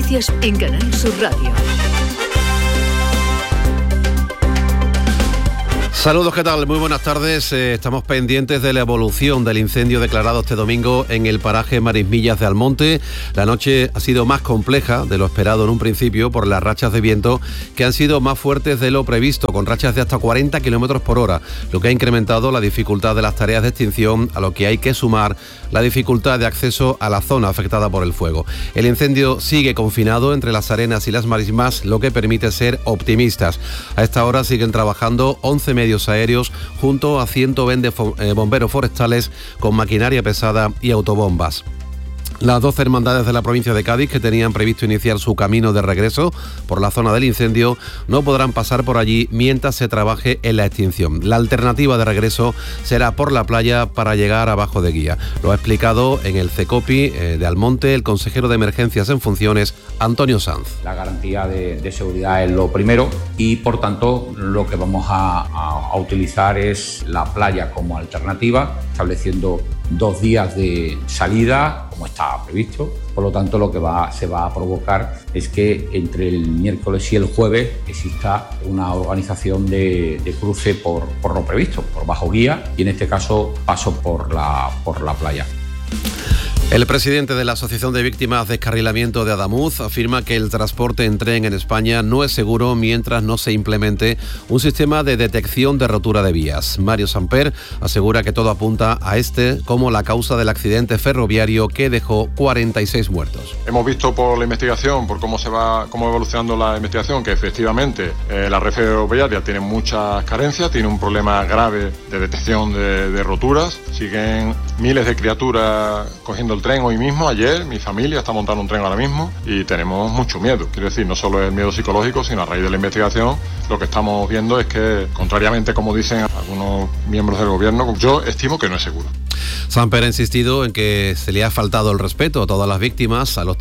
noticias en Canal Sur Radio. Saludos, ¿qué tal? Muy buenas tardes. Estamos pendientes de la evolución del incendio declarado este domingo en el paraje Marismillas de Almonte. La noche ha sido más compleja de lo esperado en un principio por las rachas de viento que han sido más fuertes de lo previsto, con rachas de hasta 40 kilómetros por hora, lo que ha incrementado la dificultad de las tareas de extinción, a lo que hay que sumar la dificultad de acceso a la zona afectada por el fuego. El incendio sigue confinado entre las Arenas y las Marismas, lo que permite ser optimistas. A esta hora siguen trabajando 11 medios aéreos junto a 120 bomberos forestales con maquinaria pesada y autobombas. Las 12 hermandades de la provincia de Cádiz que tenían previsto iniciar su camino de regreso por la zona del incendio no podrán pasar por allí mientras se trabaje en la extinción. La alternativa de regreso será por la playa para llegar a Bajo de Guía. Lo ha explicado en el CECOPI de Almonte el consejero de Emergencias en funciones, Antonio Sanz. La garantía de seguridad es lo primero y, por tanto, lo que vamos a utilizar es la playa como alternativa, estableciendo 2 días de salida, como está previsto. Por lo tanto, lo que se va a provocar es que entre el miércoles y el jueves exista una organización de cruce por lo previsto, por Bajo Guía, y en este caso paso por la playa. El presidente de la Asociación de Víctimas de Descarrilamiento de Adamuz afirma que el transporte en tren en España no es seguro mientras no se implemente un sistema de detección de rotura de vías. Mario Samper asegura que todo apunta a este como la causa del accidente ferroviario que dejó 46 muertos. Hemos visto por la investigación, por cómo va evolucionando la investigación, que efectivamente la red ferroviaria tiene muchas carencias, tiene un problema grave de detección de roturas. Siguen miles de criaturas cogiendo el tren hoy mismo. Ayer mi familia está montando un tren ahora mismo y tenemos mucho miedo. Quiero decir, no solo es el miedo psicológico, sino a raíz de la investigación lo que estamos viendo es que, contrariamente como dicen algunos miembros del gobierno, yo estimo que no es seguro. Samper ha insistido en que se le ha faltado el respeto a todas las víctimas, a los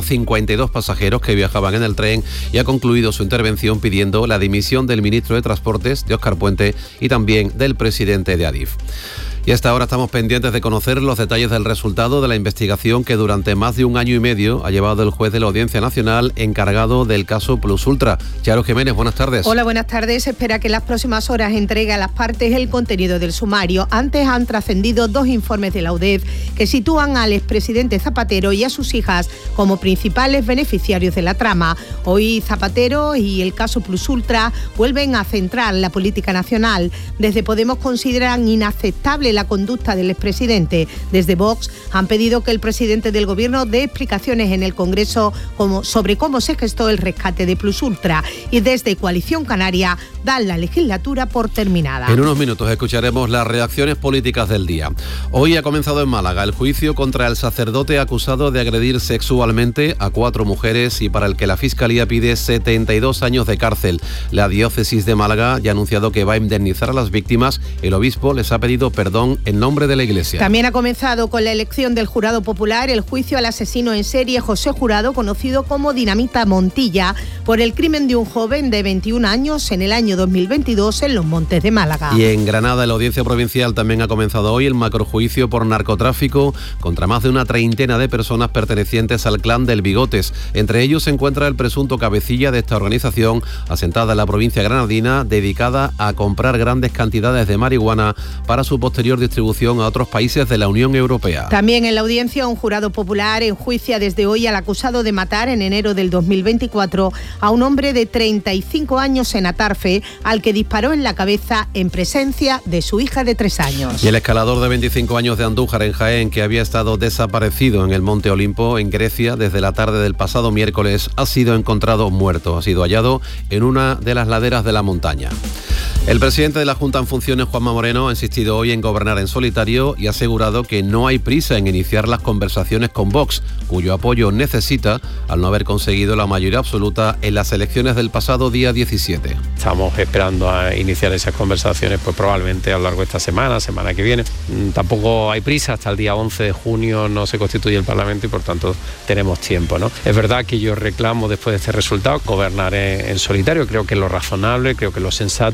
352 pasajeros que viajaban en el tren, y ha concluido su intervención pidiendo la dimisión del ministro de Transportes, de Óscar Puente, y también del presidente de Adif. Y hasta ahora estamos pendientes de conocer los detalles del resultado de la investigación que durante más de 1 año y medio ha llevado el juez de la Audiencia Nacional encargado del caso Plus Ultra. Charo Jiménez, buenas tardes. Hola, buenas tardes. Se espera que en las próximas horas entregue a las partes el contenido del sumario. Antes han trascendido 2 informes de la UDEF que sitúan al expresidente Zapatero y a sus hijas como principales beneficiarios de la trama. Hoy Zapatero y el caso Plus Ultra vuelven a centrar la política nacional. Desde Podemos consideran inaceptable la conducta del expresidente. Desde Vox han pedido que el presidente del gobierno dé explicaciones en el Congreso sobre cómo se gestó el rescate de Plus Ultra, y desde Coalición Canaria dan la legislatura por terminada. En unos minutos escucharemos las reacciones políticas del día. Hoy ha comenzado en Málaga el juicio contra el sacerdote acusado de agredir sexualmente a 4 mujeres y para el que la Fiscalía pide 72 años de cárcel. La diócesis de Málaga ya ha anunciado que va a indemnizar a las víctimas. El obispo les ha pedido perdón en nombre de la Iglesia. También ha comenzado con la elección del jurado popular el juicio al asesino en serie José Jurado, conocido como Dinamita Montilla, por el crimen de un joven de 21 años en el año 2022 en Los Montes de Málaga. Y en Granada, la Audiencia Provincial también ha comenzado hoy el macrojuicio por narcotráfico contra más de una treintena de personas pertenecientes al clan del Bigotes. Entre ellos se encuentra el presunto cabecilla de esta organización, asentada en la provincia granadina, dedicada a comprar grandes cantidades de marihuana para su posterior distribución a otros países de la Unión Europea. También en la audiencia un jurado popular enjuicia desde hoy al acusado de matar en enero del 2024 a un hombre de 35 años en Atarfe, al que disparó en la cabeza en presencia de su hija de 3 años. Y el escalador de 25 años de Andújar, en Jaén, que había estado desaparecido en el Monte Olimpo, en Grecia, desde la tarde del pasado miércoles, ha sido encontrado muerto. Ha sido hallado en una de las laderas de la montaña. El presidente de la Junta en funciones, Juanma Moreno, ha insistido hoy en gobernar en solitario y ha asegurado que no hay prisa en iniciar las conversaciones con Vox, cuyo apoyo necesita al no haber conseguido la mayoría absoluta en las elecciones del pasado día 17. Estamos esperando a iniciar esas conversaciones pues probablemente a lo largo de esta semana que viene. Tampoco hay prisa, hasta el día 11 de junio no se constituye el Parlamento y por tanto tenemos tiempo, ¿no? Es verdad que yo reclamo después de este resultado gobernar en solitario, creo que es lo razonable, creo que es lo sensato y creo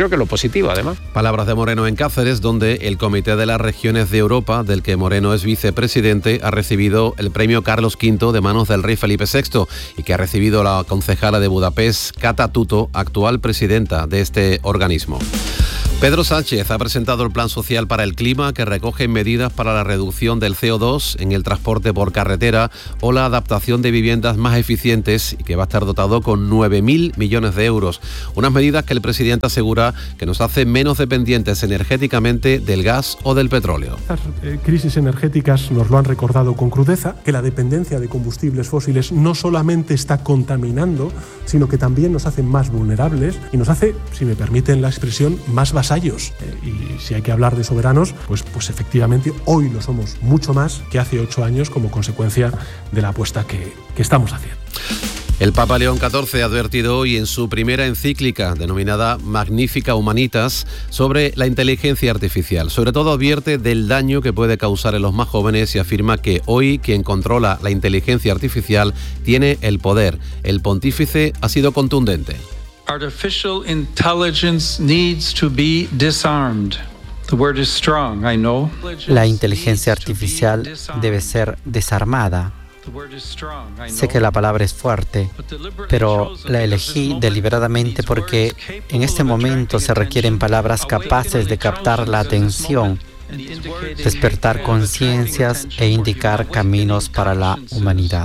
creo que es lo positivo, además. Palabras de Moreno en Cáceres, donde el Comité de las Regiones de Europa, del que Moreno es vicepresidente, ha recibido el premio Carlos V de manos del rey Felipe VI y que ha recibido la concejala de Budapest, Kata Tuto, actual presidenta de este organismo. Pedro Sánchez ha presentado el Plan Social para el Clima, que recoge medidas para la reducción del CO2 en el transporte por carretera o la adaptación de viviendas más eficientes, y que va a estar dotado con 9.000 millones de euros. Unas medidas que el presidente asegura que nos hacen menos dependientes energéticamente del gas o del petróleo. Estas crisis energéticas nos lo han recordado con crudeza, que la dependencia de combustibles fósiles no solamente está contaminando, sino que también nos hace más vulnerables y nos hace, si me permiten la expresión, más vasallos. Y si hay que hablar de soberanos, pues efectivamente hoy lo somos mucho más que hace 8 años como consecuencia de la apuesta que estamos haciendo. El Papa León XIV ha advertido hoy en su primera encíclica, denominada Magnificat Humanitas, sobre la inteligencia artificial. Sobre todo advierte del daño que puede causar en los más jóvenes y afirma que hoy quien controla la inteligencia artificial tiene el poder. El pontífice ha sido contundente. Artificial intelligence needs to be disarmed. The word is strong, I know. La inteligencia artificial debe ser desarmada. Sé que la palabra es fuerte, pero la elegí deliberadamente porque en este momento se requieren palabras capaces de captar la atención, despertar conciencias e indicar caminos para la humanidad.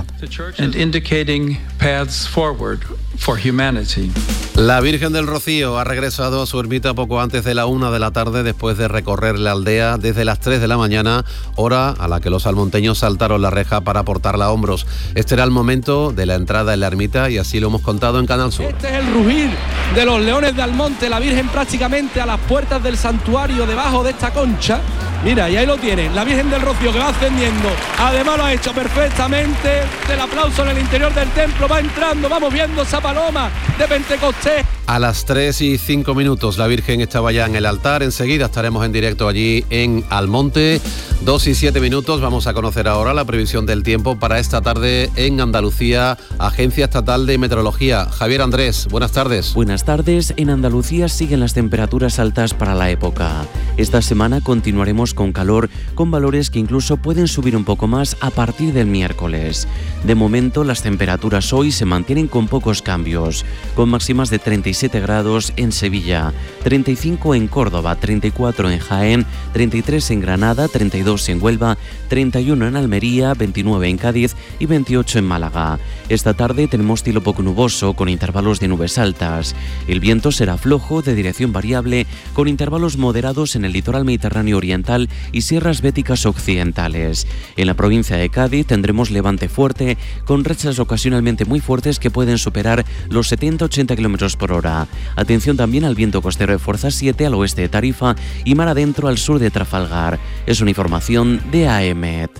La Virgen del Rocío ha regresado a su ermita poco antes de la 1 de la tarde después de recorrer la aldea desde las 3 de la mañana, hora a la que los almonteños saltaron la reja para portarla a hombros. Este era el momento de la entrada en la ermita y así lo hemos contado en Canal Sur. Este es el rugir de los leones de Almonte, la Virgen prácticamente a las puertas del santuario debajo de esta concha. Mira, y ahí lo tienen, la Virgen del Rocío que va ascendiendo. Además lo ha hecho perfectamente. El aplauso en el interior del templo, va entrando, vamos viendo esa paloma de Pentecostés. A las 3:05 la Virgen estaba ya en el altar. Enseguida estaremos en directo allí en Almonte. 2:07, vamos a conocer ahora la previsión del tiempo para esta tarde en Andalucía, Agencia Estatal de Meteorología. Javier Andrés, buenas tardes. Buenas tardes. En Andalucía siguen las temperaturas altas para la época. Esta semana continuaremos con calor, con valores que incluso pueden subir un poco más a partir del miércoles. De momento, las temperaturas hoy se mantienen con pocos cambios, con máximas de 37 grados en Sevilla, 35 en Córdoba, 34 en Jaén, 33 en Granada, 32 en Huelva, 31 en Almería, 29 en Cádiz y 28 en Málaga. Esta tarde tenemos cielo poco nuboso con intervalos de nubes altas. El viento será flojo, de dirección variable, con intervalos moderados en el litoral mediterráneo oriental y sierras béticas occidentales. En la provincia de Cádiz tendremos levante fuerte, con rachas ocasionalmente muy fuertes que pueden superar los 70-80 km por hora. Atención también al viento costero de fuerza 7 al oeste de Tarifa y mar adentro al sur de Trafalgar. Es una información de AEMET.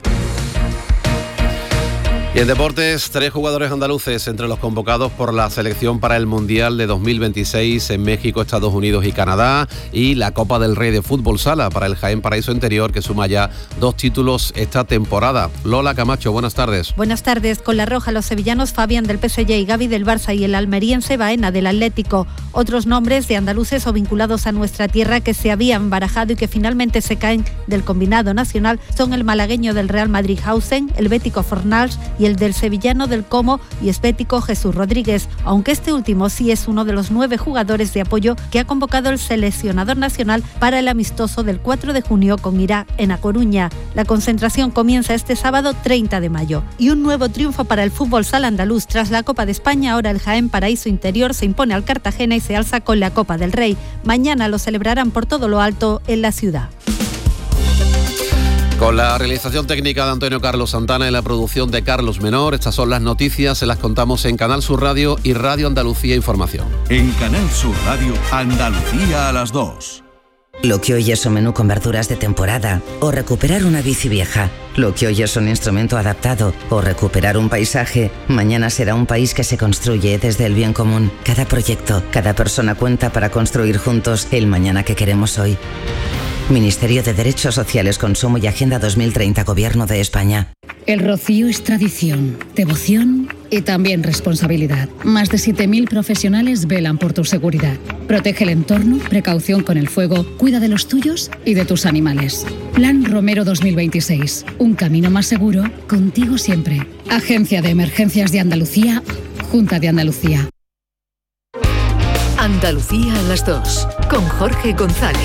Y en deportes, 3 jugadores andaluces entre los convocados por la selección para el Mundial de 2026 en México, Estados Unidos y Canadá, y la Copa del Rey de Fútbol Sala para el Jaén Paraíso Interior, que suma ya 2 títulos esta temporada. Lola Camacho, buenas tardes. Buenas tardes. Con la roja, los sevillanos Fabián del PSG y Gavi del Barça y el almeriense Baena del Atlético. Otros nombres de andaluces o vinculados a nuestra tierra que se habían barajado y que finalmente se caen del combinado nacional son el malagueño del Real Madrid Hausen, el bético Fornals y el del sevillano del Como y esbético Jesús Rodríguez, aunque este último sí es uno de los 9 jugadores de apoyo que ha convocado el seleccionador nacional para el amistoso del 4 de junio con Irak en A Coruña. La concentración comienza este sábado 30 de mayo. Y un nuevo triunfo para el fútbol sala andaluz. Tras la Copa de España, ahora el Jaén Paraíso Interior se impone al Cartagena y se alza con la Copa del Rey. Mañana lo celebrarán por todo lo alto en la ciudad. Con la realización técnica de Antonio Carlos Santana y la producción de Carlos Menor, estas son las noticias, se las contamos en Canal Sur Radio y Radio Andalucía Información. En Canal Sur Radio, Andalucía a las 2. Lo que hoy es un menú con verduras de temporada, o recuperar una bici vieja. Lo que hoy es un instrumento adaptado, o recuperar un paisaje, mañana será un país que se construye desde el bien común. Cada proyecto, cada persona cuenta para construir juntos el mañana que queremos hoy. Ministerio de Derechos Sociales, Consumo y Agenda 2030, Gobierno de España. El rocío es tradición, devoción y también responsabilidad. Más de 7.000 profesionales velan por tu seguridad. Protege el entorno, precaución con el fuego, cuida de los tuyos y de tus animales. Plan Romero 2026. Un camino más seguro, contigo siempre. Agencia de Emergencias de Andalucía, Junta de Andalucía. Andalucía a las 2, con Jorge González.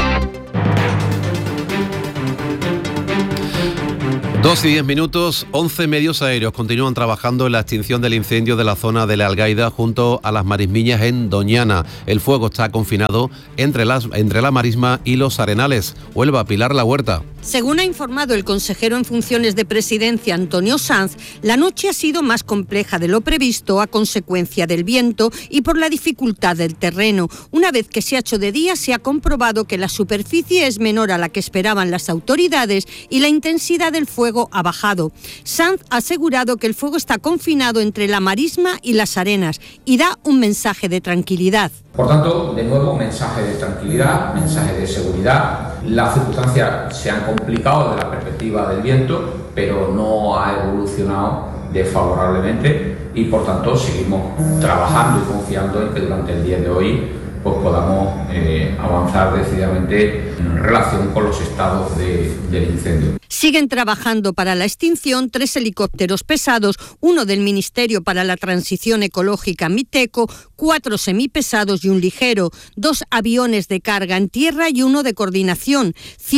2:10, 11 medios aéreos continúan trabajando en la extinción del incendio de la zona de La Algaida junto a las Marismiñas en Doñana. El fuego está confinado entre la Marisma y los Arenales. Huelva, Pilar La Huerta. Según ha informado el consejero en funciones de Presidencia, Antonio Sanz, la noche ha sido más compleja de lo previsto a consecuencia del viento y por la dificultad del terreno. Una vez que se ha hecho de día, se ha comprobado que la superficie es menor a la que esperaban las autoridades y la intensidad del fuego ha bajado. Sanz ha asegurado que el fuego está confinado entre la Marisma y las Arenas y da un mensaje de tranquilidad. Por tanto, de nuevo, mensaje de tranquilidad, mensaje de seguridad. Las circunstancias se han complicado desde la perspectiva del viento, pero no ha evolucionado desfavorablemente y, por tanto, seguimos trabajando y confiando en que durante el día de hoy pues podamos avanzar decididamente en relación con los estados del incendio. Siguen trabajando para la extinción 3 helicópteros pesados, uno del Ministerio para la Transición Ecológica Miteco, 4 semipesados y un ligero, 2 aviones de carga en tierra y uno de coordinación,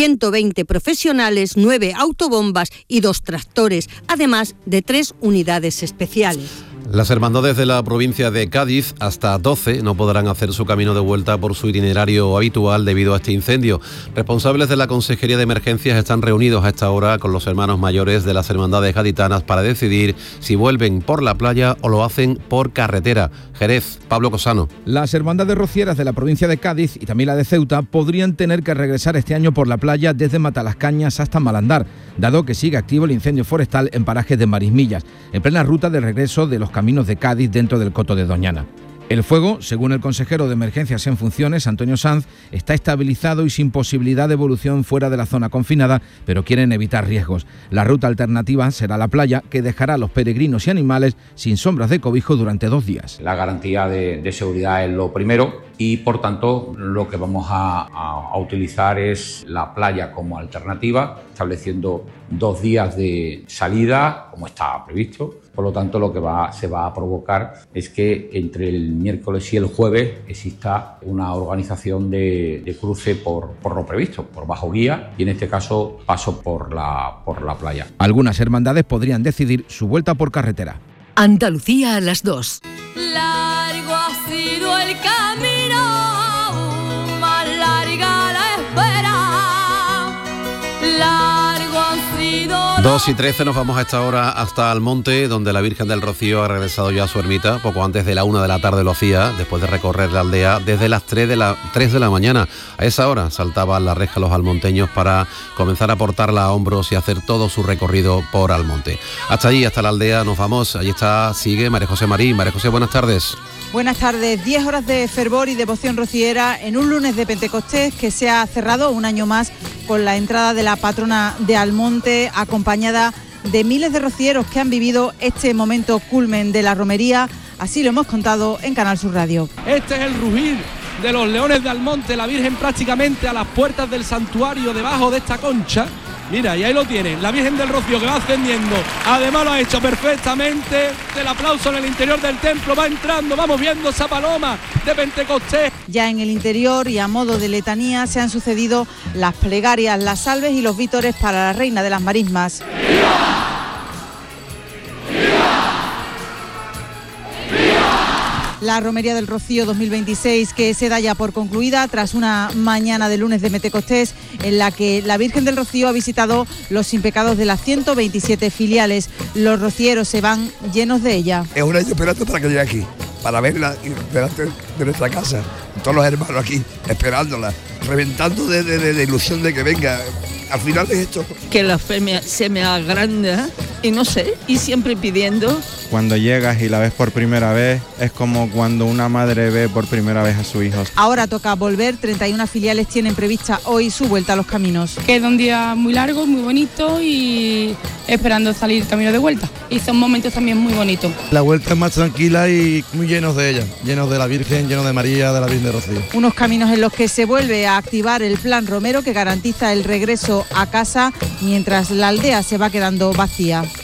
120 profesionales, 9 autobombas y 2 tractores, además de 3 unidades especiales. Las hermandades de la provincia de Cádiz, hasta 12, no podrán hacer su camino de vuelta por su itinerario habitual debido a este incendio. Responsables de la Consejería de Emergencias están reunidos a esta hora con los hermanos mayores de las hermandades gaditanas para decidir si vuelven por la playa o lo hacen por carretera. Jerez, Pablo Cosano. Las hermandades rocieras de la provincia de Cádiz y también la de Ceuta podrían tener que regresar este año por la playa desde Matalascañas hasta Malandar, dado que sigue activo el incendio forestal en parajes de Marismillas, en plena ruta de regreso de los caminos de Cádiz dentro del coto de Doñana. El fuego, según el consejero de Emergencias en funciones, Antonio Sanz, está estabilizado y sin posibilidad de evolución fuera de la zona confinada, pero quieren evitar riesgos. La ruta alternativa será la playa, que dejará a los peregrinos y animales sin sombras de cobijo durante 2 días. La garantía de seguridad es lo primero y, por tanto, lo que vamos a utilizar es la playa como alternativa, estableciendo 2 días de salida, como está previsto. Por lo tanto, lo que se va a provocar es que entre el miércoles y el jueves exista una organización de cruce por lo previsto, por bajo guía, y en este caso paso por la playa. Algunas hermandades podrían decidir su vuelta por carretera. Andalucía a las 2. Largo ha sido el camino, más larga la espera. Largo ha sido... 2:13 nos vamos a esta hora hasta Almonte, donde la Virgen del Rocío ha regresado ya a su ermita. Poco antes de la 1 de la tarde lo hacía, después de recorrer la aldea desde las 3 de la mañana. A esa hora saltaban la reja los almonteños para comenzar a portarla a hombros y hacer todo su recorrido por Almonte. Hasta allí, hasta la aldea nos vamos. Allí sigue María José Marín. María José, buenas tardes. Buenas tardes. 10 horas de fervor y devoción rociera en un lunes de Pentecostés que se ha cerrado un año más con la entrada de la patrona de Almonte, acompañada de miles de rocieros que han vivido este momento culmen de la romería. Así lo hemos contado en Canal Sur Radio. Este es el rugir de los leones de Almonte, la Virgen prácticamente a las puertas del santuario, debajo de esta concha. Mira, y ahí lo tienen, la Virgen del Rocío que va ascendiendo. Además lo ha hecho perfectamente. El aplauso en el interior del templo, va entrando, vamos viendo esa paloma de Pentecostés. Ya en el interior y a modo de letanía se han sucedido las plegarias, las salves y los vítores para la Reina de las Marismas. ¡Viva! La Romería del Rocío 2026 que se da ya por concluida tras una mañana de lunes de Pentecostés en la que la Virgen del Rocío ha visitado los sin pecados de las 127 filiales. Los rocieros se van llenos de ella. Es un año esperando para que llegue aquí, para verla delante de nuestra casa. Todos los hermanos aquí esperándola, reventando de ilusión de que venga. al final es esto. Que la fe se me agranda y no sé, y siempre pidiendo. Cuando llegas y la ves por primera vez, es como cuando una madre ve por primera vez a su hijo. Ahora toca volver, 31 filiales tienen prevista hoy su vuelta a los caminos. Queda un día muy largo, muy bonito y esperando salir camino de vuelta. Y son momentos también muy bonitos. La vuelta es más tranquila y muy llenos de ella, llenos de la Virgen, llenos de María, de la Virgen de Rocío. Unos caminos en los que se vuelve a activar el Plan Romero que garantiza el regreso a casa mientras la aldea se va quedando vacía.